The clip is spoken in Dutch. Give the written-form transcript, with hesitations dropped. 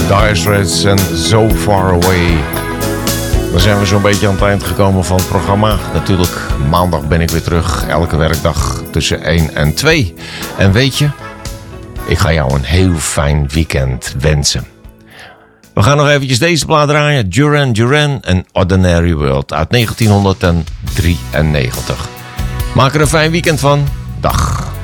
Dire Straits en So Far Away. Dan zijn we zo'n beetje aan het eind gekomen van het programma. Natuurlijk, maandag ben ik weer terug. Elke werkdag tussen 1 en 2. En weet je, ik ga jou een heel fijn weekend wensen. We gaan nog eventjes deze plaat draaien. Duran Duran en Ordinary World uit 1993. Maak er een fijn weekend van. Dag.